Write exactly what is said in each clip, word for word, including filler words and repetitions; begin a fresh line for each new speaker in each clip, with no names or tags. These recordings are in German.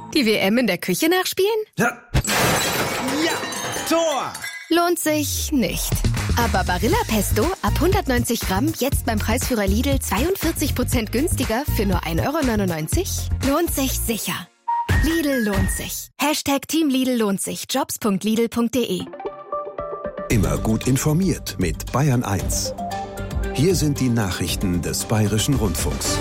Die W M in der Küche nachspielen?
Ja, ja, Tor!
Lohnt sich nicht. Aber Barilla Pesto ab hundertneunzig Gramm jetzt beim Preisführer Lidl zweiundvierzig Prozent günstiger für nur ein Euro neunundneunzig? Lohnt sich sicher. Lidl lohnt sich. Hashtag Team Lidl lohnt sich. jobs punkt lidl punkt de.
Immer gut informiert mit Bayern eins. Hier sind die Nachrichten des Bayerischen Rundfunks.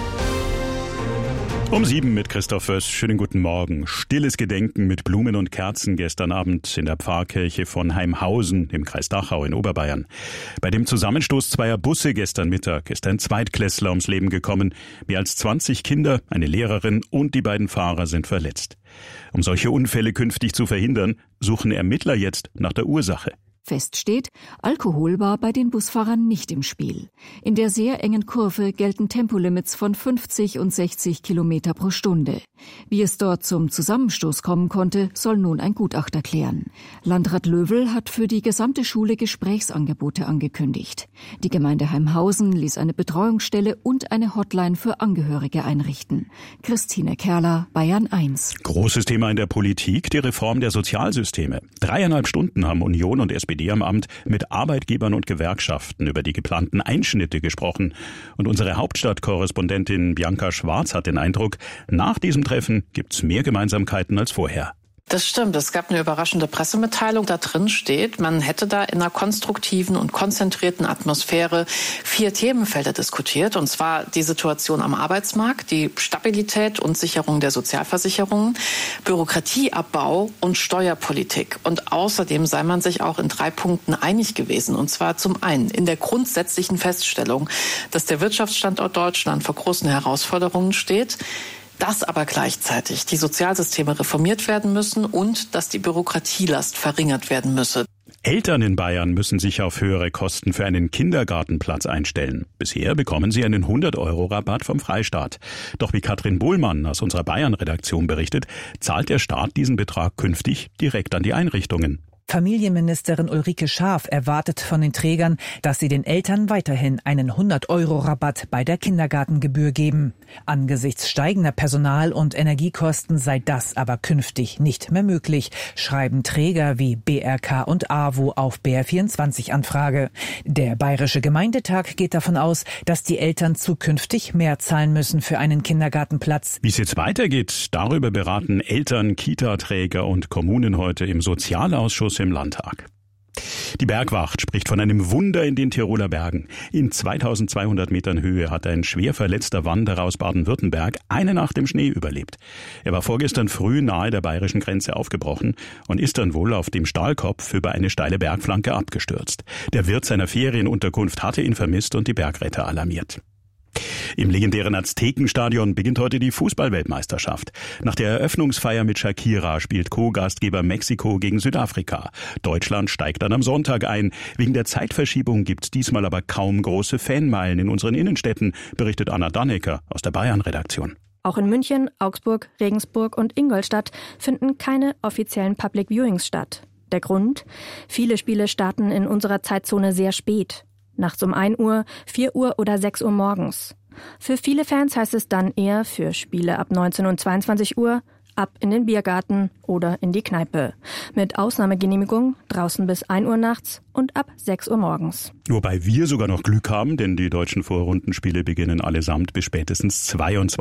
Um sieben mit Christoph Föss. Schönen guten Morgen. Stilles Gedenken mit Blumen und Kerzen gestern Abend in der Pfarrkirche von Heimhausen im Kreis Dachau in Oberbayern. Bei dem Zusammenstoß zweier Busse gestern Mittag ist ein Zweitklässler ums Leben gekommen. Mehr als zwanzig Kinder, eine Lehrerin und die beiden Fahrer sind verletzt. Um solche Unfälle künftig zu verhindern, suchen Ermittler jetzt nach der Ursache.
Fest steht, Alkohol war bei den Busfahrern nicht im Spiel. In der sehr engen Kurve gelten Tempolimits von fünfzig und sechzig Kilometer pro Stunde. Wie es dort zum Zusammenstoß kommen konnte, soll nun ein Gutachter klären. Landrat Löwel hat für die gesamte Schule Gesprächsangebote angekündigt. Die Gemeinde Heimhausen ließ eine Betreuungsstelle und eine Hotline für Angehörige einrichten. Christine Kerler, Bayern eins.
Großes Thema in der Politik, die Reform der Sozialsysteme. Dreieinhalb Stunden haben Union und S P D am Amt mit Arbeitgebern und Gewerkschaften über die geplanten Einschnitte gesprochen. Und unsere Hauptstadtkorrespondentin Bianca Schwarz hat den Eindruck, nach diesem Treffen gibt's mehr Gemeinsamkeiten als vorher.
Das stimmt. Es gab eine überraschende Pressemitteilung. Da drin steht, man hätte da in einer konstruktiven und konzentrierten Atmosphäre vier Themenfelder diskutiert. Und zwar die Situation am Arbeitsmarkt, die Stabilität und Sicherung der Sozialversicherungen, Bürokratieabbau und Steuerpolitik. Und außerdem sei man sich auch in drei Punkten einig gewesen. Und zwar zum einen in der grundsätzlichen Feststellung, dass der Wirtschaftsstandort Deutschland vor großen Herausforderungen steht, dass aber gleichzeitig die Sozialsysteme reformiert werden müssen und dass die Bürokratielast verringert werden müsse.
Eltern in Bayern müssen sich auf höhere Kosten für einen Kindergartenplatz einstellen. Bisher bekommen sie einen hundert Euro Rabatt vom Freistaat. Doch wie Katrin Bohlmann aus unserer Bayern-Redaktion berichtet, zahlt der Staat diesen Betrag künftig direkt an die Einrichtungen.
Familienministerin Ulrike Schaaf erwartet von den Trägern, dass sie den Eltern weiterhin einen hundert Euro Rabatt bei der Kindergartengebühr geben. Angesichts steigender Personal- und Energiekosten sei das aber künftig nicht mehr möglich, schreiben Träger wie B R K und A W O auf B R vierundzwanzig Anfrage. Der Bayerische Gemeindetag geht davon aus, dass die Eltern zukünftig mehr zahlen müssen für einen Kindergartenplatz.
Wie es jetzt weitergeht, darüber beraten Eltern, Kita-Träger und Kommunen heute im Sozialausschuss im Landtag. Die Bergwacht spricht von einem Wunder in den Tiroler Bergen. In zweitausendzweihundert Metern Höhe hat ein schwer verletzter Wanderer aus Baden-Württemberg eine Nacht im Schnee überlebt. Er war vorgestern früh nahe der bayerischen Grenze aufgebrochen und ist dann wohl auf dem Stahlkopf über eine steile Bergflanke abgestürzt. Der Wirt seiner Ferienunterkunft hatte ihn vermisst und die Bergretter alarmiert. Im legendären Aztekenstadion beginnt heute die Fußball-Weltmeisterschaft. Nach der Eröffnungsfeier mit Shakira spielt Co-Gastgeber Mexiko gegen Südafrika. Deutschland steigt dann am Sonntag ein. Wegen der Zeitverschiebung gibt's diesmal aber kaum große Fanmeilen in unseren Innenstädten, berichtet Anna Dannecker aus der Bayern-Redaktion.
Auch in München, Augsburg, Regensburg und Ingolstadt finden keine offiziellen Public Viewings statt. Der Grund? Viele Spiele starten in unserer Zeitzone sehr spät. Nachts um ein Uhr, vier Uhr oder sechs Uhr morgens. Für viele Fans heißt es dann eher für Spiele ab neunzehn und zweiundzwanzig Uhr, ab in den Biergarten oder in die Kneipe. Mit Ausnahmegenehmigung draußen bis ein Uhr nachts und ab sechs Uhr morgens.
Wobei wir sogar noch Glück haben, denn die deutschen Vorrundenspiele beginnen allesamt bis spätestens zweiundzwanzig